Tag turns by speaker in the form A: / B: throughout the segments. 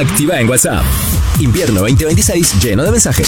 A: activa en WhatsApp. Invierno 2026 lleno de mensajes.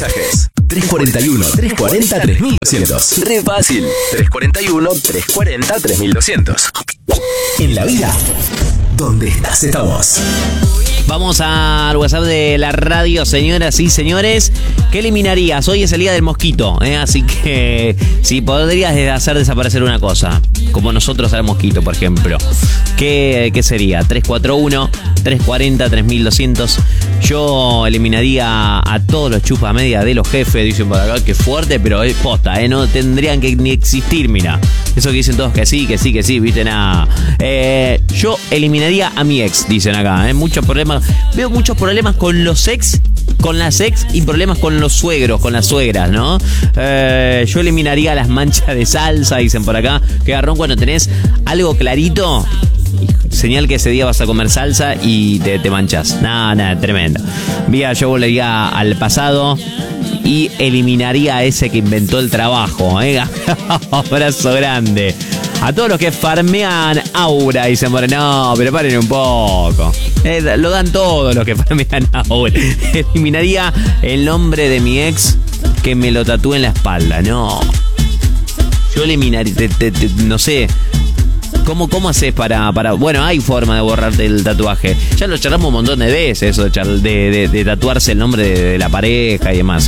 A: 341-340-3200. Re fácil. 341-340-3200. En la vida, donde estás estamos.
B: Vamos al WhatsApp de la radio, señoras y señores. ¿Qué eliminarías? Hoy es el día del mosquito, así que si podrías hacer desaparecer una cosa, como nosotros al mosquito, por ejemplo, ¿qué sería? 341-340-3200. Yo eliminaría a todos los chupa media de los jefes. Dicen por acá que fuerte, pero es posta, no tendrían que ni existir, mira. Eso que dicen todos que sí, viste, nada. Yo eliminaría a mi ex, dicen acá, muchos problemas. Veo muchos problemas con los ex, con las ex y problemas con los suegros, con las suegras, ¿no? Yo eliminaría las manchas de salsa, dicen por acá. Que agarrón cuando tenés algo clarito, señal que ese día vas a comer salsa y te manchas. Nada, tremendo. Yo volvería al pasado y eliminaría a ese que inventó el trabajo, Abrazo grande. A todos los que farmean aura, dicen por no, pero paren un poco. Lo dan todos los que farmean aura. Eliminaría el nombre de mi ex que me lo tatúe en la espalda. No. Yo eliminaría, no sé. ¿Cómo haces para...? Bueno, hay forma de borrarte el tatuaje. Ya lo charlamos un montón de veces, eso de tatuarse el nombre de la pareja y demás,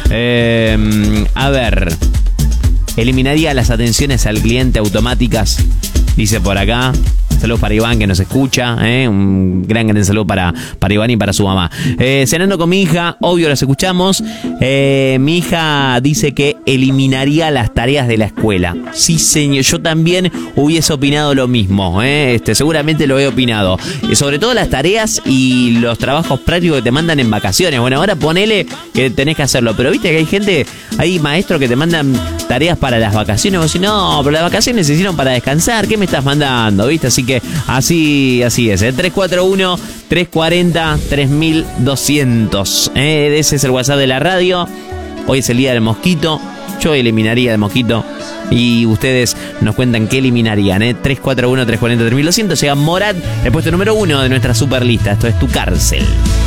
B: A ver... Eliminaría las atenciones al cliente automáticas, dice por acá. Saludos para Iván, que nos escucha, un gran saludo para Iván y para su mamá. Cenando con mi hija, obvio las escuchamos. Mi hija dice que eliminaría las tareas de la escuela. Sí, señor, yo también hubiese opinado lo mismo, seguramente lo he opinado. Sobre todo las tareas y los trabajos prácticos que te mandan en vacaciones. Bueno, ahora ponele que tenés que hacerlo, pero viste que hay maestros que te mandan tareas para las vacaciones. Vos decís, no, pero las vacaciones se hicieron para descansar. ¿Qué me estás mandando? ¿Viste? Así que así es, 341-340-3200. Ese es el WhatsApp de la radio. Hoy es el día del mosquito. Yo eliminaría el mosquito y ustedes nos cuentan qué eliminarían. 341-340-3200. Llega Morat, el puesto número 1 de nuestra super lista. Esto es Tu Cárcel.